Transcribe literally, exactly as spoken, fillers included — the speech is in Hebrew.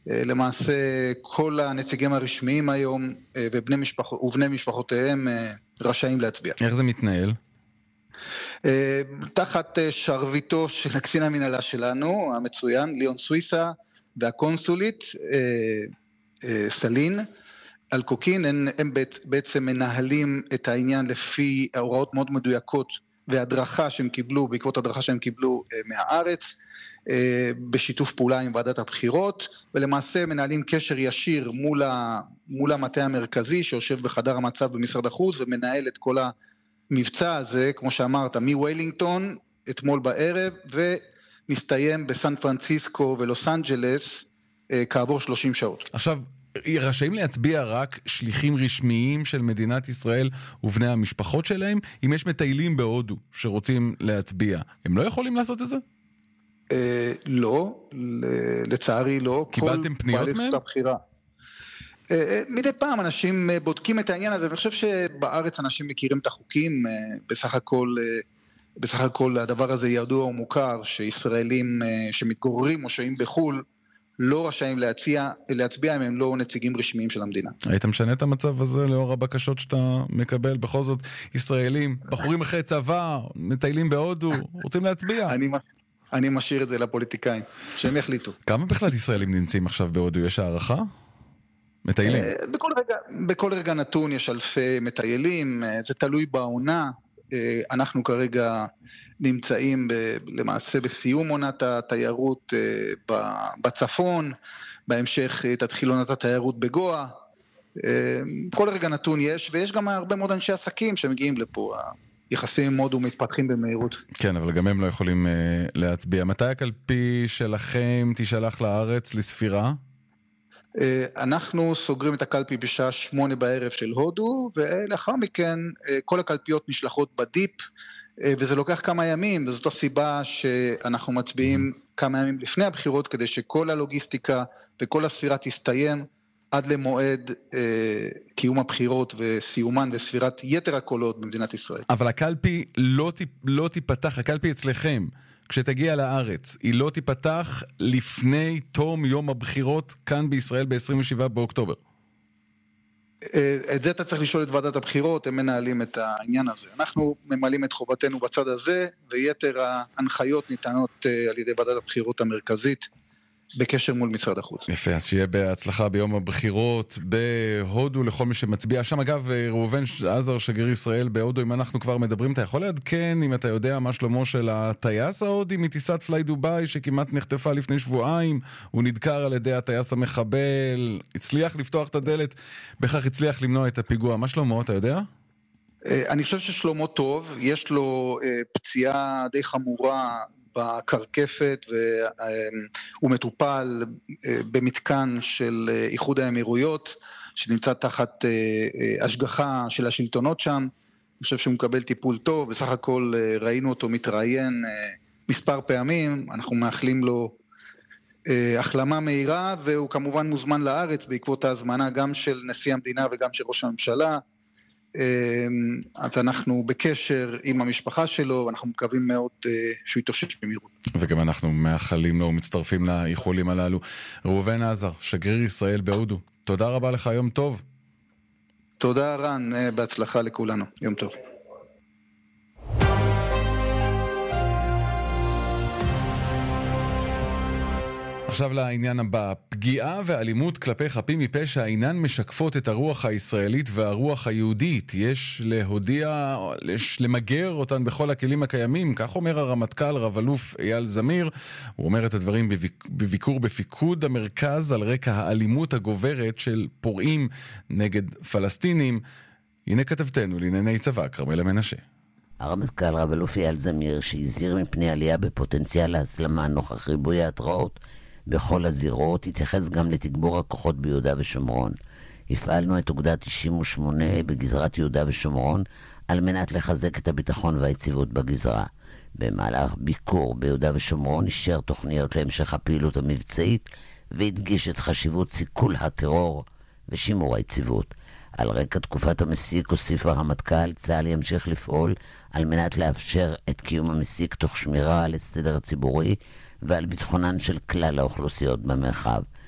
למעשה כל הנציגים הרשמיים היום ובני משפח... ובני משפחותיהם רשאים להצביע. איך זה מתנהל? תחת שרביטו של הקצין המנהלה שלנו, המצוין, ליאון סוויסה, והקונסולית סלין אלקוקין, הם, הם בעצם מנהלים את העניין לפי ההוראות מאוד מדויקות והדרכה שהם קיבלו, בעקבות הדרכה שהם קיבלו מהארץ, בשיתוף פעולה עם ועדת הבחירות, ולמעשה מנהלים קשר ישיר מול, ה, מול המטה המרכזי שיושב בחדר המצב במשרד החוץ, ומנהל את כל המבצע הזה, כמו שאמרת, מווילינגטון, אתמול בערב, ומסתיים בסן פרנסיסקו ולוס אנג'לס, כעבור שלושים שעות. עכשיו, רשאים להצביע רק שליחים רשמיים של מדינת ישראל ובני המשפחות שלהם? אם יש מטיילים בהודו שרוצים להצביע, הם לא יכולים לעשות את זה? לא, לצערי לא. קיבלתם פניות מהם? מדי פעם אנשים בודקים את העניין הזה, ואני חושב שבארץ אנשים מכירים את החוקים, בסך הכל, בסך הכל הדבר הזה ידוע ומוכר, שישראלים שמתגוררים או שוהים בחול, לא רשאים להציע, להצביע אם הם לא נציגים רשמיים של המדינה. היית משנה את המצב הזה לאור הבקשות שאתה מקבל? בכל זאת, ישראלים, בחורים אחרי צבא, מטיילים בהודו, רוצים להצביע. אני, אני משאיר את זה לפוליטיקאים, שהם יחליטו. כמה בכלל ישראלים נמצאים עכשיו בהודו? יש הערכה? מטיילים? בכל רגע, בכל רגע נתון יש אלפי מטיילים, זה תלוי בעונה. אנחנו כרגע נמצאים ב, למעשה בסיום עונת התיירות בצפון, בהמשך תתחיל עונת התיירות בגואה, כל רגע נתון יש, ויש גם הרבה מאוד אנשי עסקים שמגיעים לפה, היחסים מאוד ומתפתחים במהירות. כן, אבל גם הם לא יכולים להצביע. מתי הקלפי שלכם תשלח לארץ לספירה? אנחנו סוגרים את הקלפי בשעה שמונה בערב של הודו, ולאחר מכן כל הקלפיות נשלחות בדיפ, וזה לוקח כמה ימים, וזאת הסיבה שאנחנו מצביעים כמה ימים לפני הבחירות, כדי שכל הלוגיסטיקה וכל הספירה תסתיים עד למועד קיום הבחירות וסיומן וספירת יתר הקולות במדינת ישראל. אבל הקלפי לא, לא תיפתח, הקלפי אצלכם, כשתגיע לארץ, היא לא תיפתח לפני תום יום הבחירות כאן בישראל ב-עשרים ושבעה באוקטובר. את זה אתה צריך לשאול את ועדת הבחירות, הם מנהלים את העניין הזה. אנחנו ממלאים את חובתנו בצד הזה, ויתר ההנחיות ניתנות על ידי ועדת הבחירות המרכזית, בקשר מול משרד החוץ. יפה, אז שיהיה בהצלחה ביום הבחירות בהודו לכל מי שמצביע. שם אגב, ראובן עזר, שגריר ישראל בהודו, אם אנחנו כבר מדברים, אתה יכול לעדכן אם אתה יודע מה שלמה של הטייס ההודי מטיסת פליי דוביי, שכמעט נחטפה לפני שבועיים, הוא נדקר על ידי הטייס המחבל, הצליח לפתוח את הדלת, בכך הצליח למנוע את הפיגוע. מה שלמה, אתה יודע? אני חושב ששלמה טוב, יש לו פציעה די חמורה בקרקפת, והוא מטופל במתקן של איחוד האמירויות, שנמצא תחת השגחה של השלטונות שם. אני חושב שהוא מקבל טיפול טוב, בסך הכל ראינו אותו מתראיין מספר פעמים, אנחנו מאחלים לו החלמה מהירה, והוא כמובן מוזמן לארץ בעקבות ההזמנה גם של נשיא המדינה וגם של ראש הממשלה. אז אנחנו בקשר עם המשפחה שלו, ואנחנו מקווים מאוד שהוא יתאושש במהירות. וגם אנחנו מאחלים לו ומצטרפים לאיחולים הללו. ראובן עזר, שגריר ישראל בהודו, תודה רבה לך, יום טוב. תודה רן, בהצלחה לכולנו, יום טוב. עכשיו לעניין הבא, פגיעה ואלימות כלפי חפים מפשע אינן משקפות את הרוח הישראלית והרוח היהודית. יש להודיע, יש למגר אותן בכל הכלים הקיימים, כך אומר הרמטכ"ל רב אלוף אייל זמיר. הוא אומר את הדברים בביקור בפיקוד המרכז על רקע האלימות הגוברת של פורעים נגד פלסטינים. הנה כתבתנו לענייני צבא, כרמלה מנשה. הרמטכ"ל רב אלוף אייל זמיר, שהזהיר מפני עלייה בפוטנציאל ההסלמה נוכח ריבוי ההתראות בכל הזירות, התייחס גם לתגבור הכוחות ביהודה ושומרון. הפעלנו את אוגדה תשעים ושמונה בגזרת יהודה ושומרון על מנת לחזק את הביטחון והיציבות בגזרה. במהלך ביקור ביהודה ושומרון אישר תוכניות להמשך הפעילות המבצעית והדגיש את חשיבות סיכול הטרור ושימור היציבות. על רקע תקופת המסיק הוסיף הרמטכ"ל, צה"ל ימשיך לפעול על מנת לאפשר את קיום המסיק תוך שמירה על הסדר הציבורי ועל ביטחונן של כלל האוכלוסיות במרחב.